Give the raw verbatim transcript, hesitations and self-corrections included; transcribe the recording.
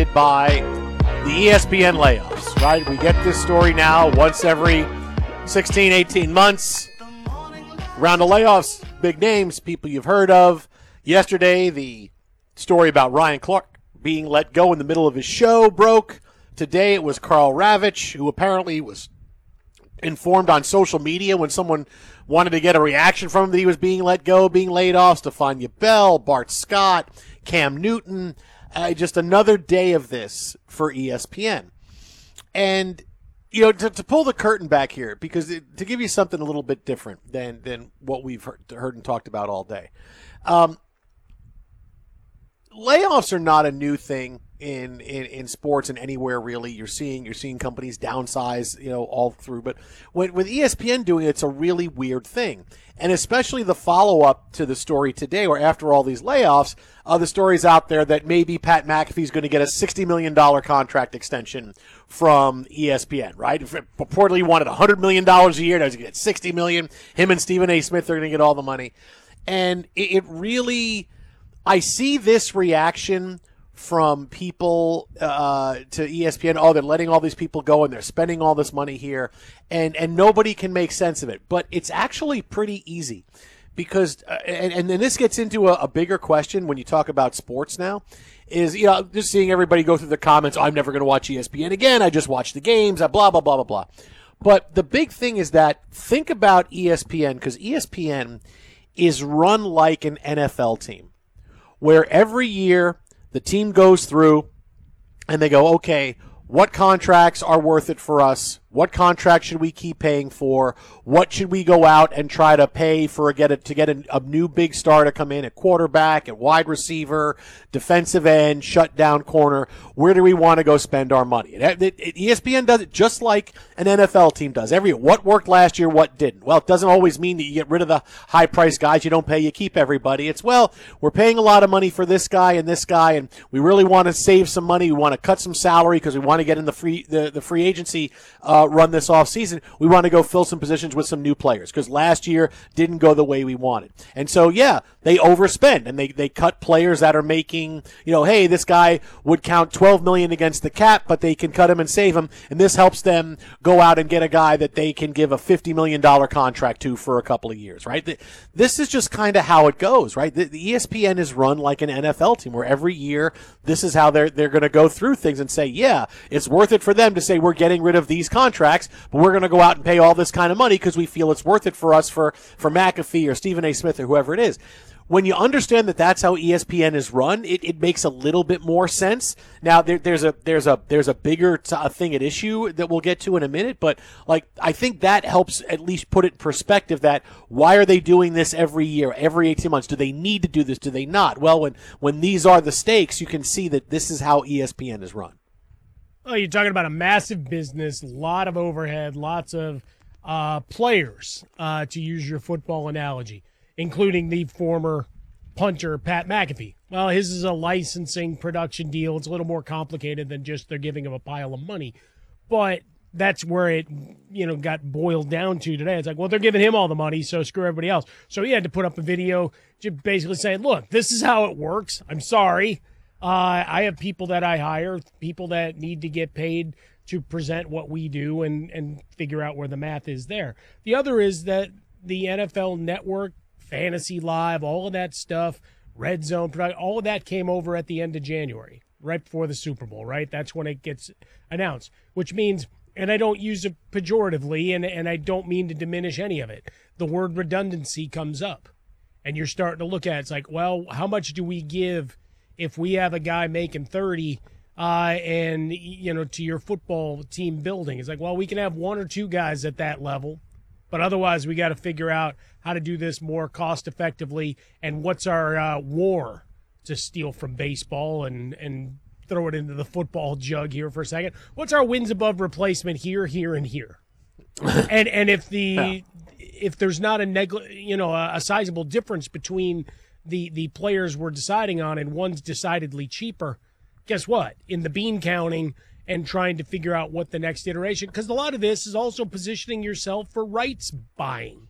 impacted by the E S P N layoffs, right? We get this story now once every sixteen, eighteen months. Around the layoffs, big names, people you've heard of. Yesterday, the story about Ryan Clark being let go in the middle of his show broke. Today, it was Karl Ravech, who apparently was informed on social media when someone wanted to get a reaction from him that he was being let go, being laid off. Stephania Bell, Bart Scott, Cam Newton. Uh, just another day of this for E S P N. And, you know, to, to pull the curtain back here, because it, to give you something a little bit different than, than what we've heard, heard and talked about all day. Um, layoffs are not a new thing in, in, in sports and anywhere really. You're seeing you're seeing companies downsize, you know, all through. But when, with E S P N doing it, it's a really weird thing. And especially the follow-up to the story today, where after all these layoffs, uh, the story's out there that maybe Pat McAfee's going to get a sixty million dollars contract extension from E S P N, right? If it purportedly wanted one hundred million dollars a year, now he's going to get sixty million dollars. Him and Stephen A. Smith are going to get all the money. And it, it really, I see this reaction from people uh, to E S P N. Oh, they're letting all these people go and they're spending all this money here, and and nobody can make sense of it. But it's actually pretty easy, because uh, and and then this gets into a, a bigger question when you talk about sports now. Is, you know, just seeing everybody go through the comments. Oh, I'm never going to watch E S P N again. I just watch the games. Blah blah blah blah blah. But the big thing is that think about E S P N, because E S P N is run like an N F L team, where every year the team goes through and they go, okay, what contracts are worth it for us? What contract should we keep paying for? What should we go out and try to pay for get a, to get a, a new big star to come in at quarterback, at wide receiver, defensive end, shutdown corner? Where do we want to go spend our money? It, it, it, E S P N does it just like an N F L team does. Every year, what worked last year, what didn't? Well, it doesn't always mean that you get rid of the high-priced guys. You don't pay, you keep everybody. It's, well, we're paying a lot of money for this guy and this guy, and we really want to save some money. We want to cut some salary because we want to get in the free the, the free agency uh, run this off season. We want to go fill some positions with some new players because last year didn't go the way we wanted. And so, yeah, they overspend and they, they cut players that are making, you know, hey, this guy would count twelve million dollars against the cap, but they can cut him and save him. And this helps them go out and get a guy that they can give a fifty million dollars contract to for a couple of years, right? This is just kind of how it goes, right? The, the E S P N is run like an N F L team where every year this is how they're, they're going to go through things and say, yeah, it's worth it for them to say we're getting rid of these contracts, but we're going to go out and pay all this kind of money because we feel it's worth it for us for, for McAfee or Stephen A. Smith or whoever it is. When you understand that that's how E S P N is run, it, it makes a little bit more sense. Now there, there's a there's a there's a bigger t- a thing at issue that we'll get to in a minute, but like I think that helps at least put it in perspective that why are they doing this every year, every eighteen months? Do they need to do this? Do they not? Well, when when these are the stakes, you can see that this is how E S P N is run. Oh, you're talking about a massive business, a lot of overhead, lots of uh, players, uh, to use your football analogy, including the former punter, Pat McAfee. Well, his is a licensing production deal. It's a little more complicated than just they're giving him a pile of money. But that's where it, you know, got boiled down to today. It's like, well, they're giving him all the money, so screw everybody else. So he had to put up a video just basically saying, look, this is how it works. I'm sorry. Uh, I have people that I hire, people that need to get paid to present what we do and, and figure out where the math is there. The other is that the N F L Network, Fantasy Live, all of that stuff, Red Zone, all of that came over at the end of January, right before the Super Bowl, right? That's when it gets announced, which means, and I don't use it pejoratively, and, and I don't mean to diminish any of it, the word redundancy comes up. And you're starting to look at it. It's like, well, how much do we give if we have a guy making thirty uh, and, you know, to your football team building? It's like, well, we can have one or two guys at that level, but otherwise we got to figure out how to do this more cost effectively and what's our uh, war to steal from baseball and, and throw it into the football jug here for a second. What's our wins above replacement here, here, and here? and and if the yeah. if there's not a negli- you know a, a sizable difference between the the players we're deciding on and one's decidedly cheaper, guess what? In the bean counting and trying to figure out what the next iteration, because a lot of this is also positioning yourself for rights buying.